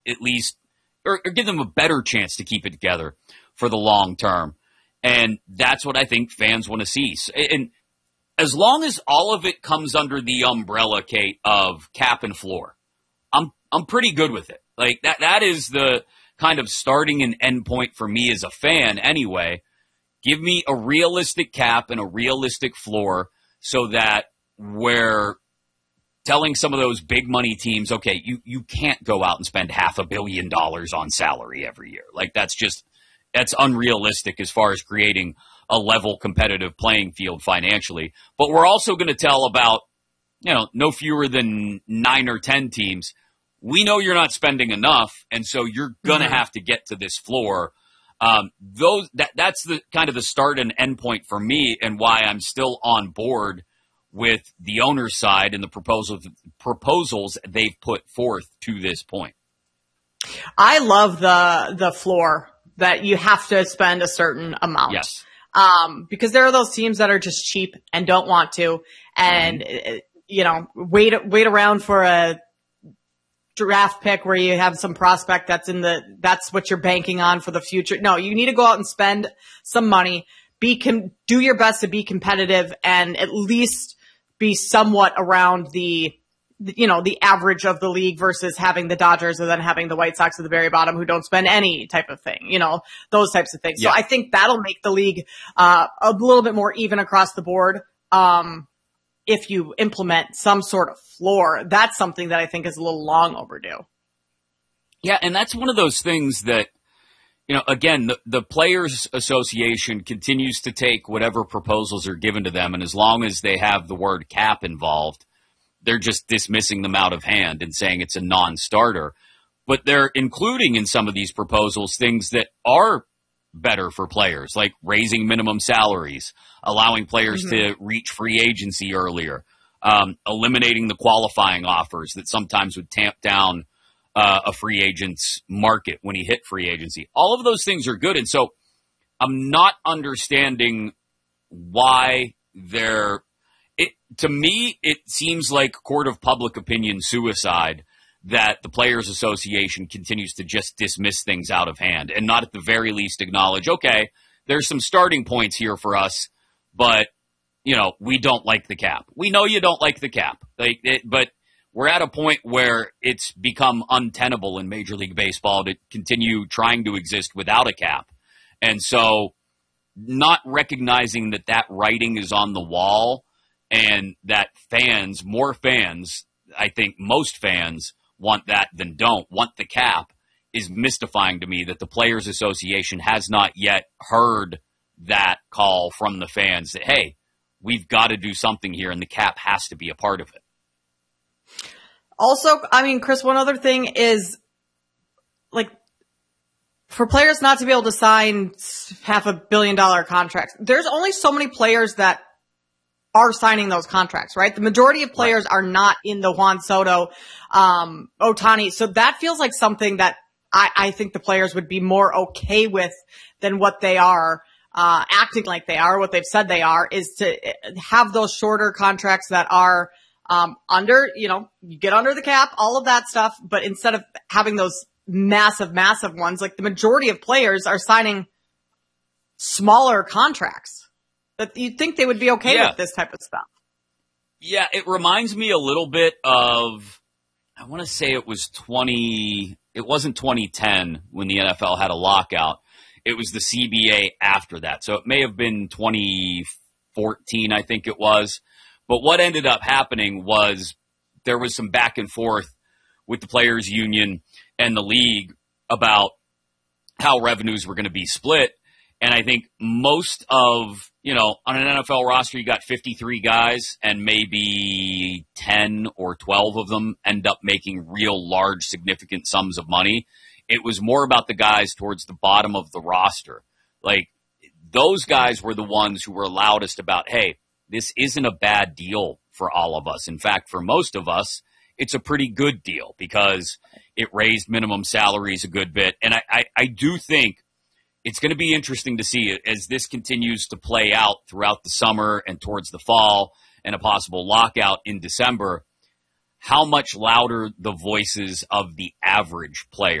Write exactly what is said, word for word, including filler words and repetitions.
at least, or, or give them a better chance to keep it together for the long term. And that's what I think fans want to see. And as long as all of it comes under the umbrella, Kate, of cap and floor, I'm I'm pretty good with it. Like that that is the kind of starting and end point for me as a fan anyway. Give me a realistic cap and a realistic floor so that we're telling some of those big money teams, okay, you, you can't go out and spend half a billion dollars on salary every year. Like that's just, that's unrealistic as far as creating a level competitive playing field financially. But we're also going to tell about, you know, no fewer than nine or ten teams, we know you're not spending enough, and so you're going to mm-hmm. have to get to this floor. Um, those that that's the kind of the start and end point for me, and why I'm still on board with the owner's side and the proposals proposals they've put forth to this point. I love the the floor that you have to spend a certain amount. Yes. Um, because there are those teams that are just cheap and don't want to, and mm-hmm. you know, wait wait around for a draft pick where you have some prospect that's in the, that's what you're banking on for the future. No, you need to go out and spend some money, be, com- do your best to be competitive and at least be somewhat around the, you know, the average of the league versus having the Dodgers and then having the White Sox at the very bottom who don't spend any type of thing, you know, those types of things. Yeah. So I think that'll make the league, uh, a little bit more even across the board. Um, if you implement some sort of floor, that's something that I think is a little long overdue. Yeah, and that's one of those things that, you know, again, the, the Players Association continues to take whatever proposals are given to them, and as long as they have the word cap involved, they're just dismissing them out of hand and saying it's a non-starter. But they're including in some of these proposals things that are better for players, like raising minimum salaries, allowing players mm-hmm. to reach free agency earlier, um, eliminating the qualifying offers that sometimes would tamp down uh, a free agent's market when he hit free agency. All of those things are good. And so I'm not understanding why they're, it, to me, it seems like court of public opinion suicide that the Players Association continues to just dismiss things out of hand and not at the very least acknowledge, okay, there's some starting points here for us, but, you know, we don't like the cap. We know you don't like the cap, like, it, but we're at a point where it's become untenable in Major League Baseball to continue trying to exist without a cap. And so not recognizing that that writing is on the wall and that fans, more fans, I think most fans, want that than don't, want the cap, is mystifying to me that the Players Association has not yet heard that call from the fans that, hey, we've got to do something here and the cap has to be a part of it. Also, I mean, Chris, one other thing is, like, for players not to be able to sign half a billion dollar contracts, there's only so many players that are signing those contracts, right? The majority of players right. are not in the Juan Soto, um, Ohtani. So that feels like something that I, I think the players would be more okay with than what they are, uh, acting like they are, what they've said they are, is to have those shorter contracts that are, um, under, you know, you get under the cap, all of that stuff. But instead of having those massive, massive ones, like the majority of players are signing smaller contracts. That you'd think they would be okay yeah. with this type of stuff. Yeah, it reminds me a little bit of, I want to say it was twenty, it wasn't twenty ten when the N F L had a lockout. It was the C B A after that. So it may have been twenty fourteen, I think it was. But what ended up happening was there was some back and forth with the players' union and the league about how revenues were going to be split. And I think most of, you know, on an N F L roster, you got fifty-three guys and maybe ten or twelve of them end up making real large, significant sums of money. It was more about the guys towards the bottom of the roster. Like, those guys were the ones who were loudest about, hey, this isn't a bad deal for all of us. In fact, for most of us, it's a pretty good deal because it raised minimum salaries a good bit. And I, I, I do think it's going to be interesting to see as this continues to play out throughout the summer and towards the fall and a possible lockout in December, how much louder the voices of the average player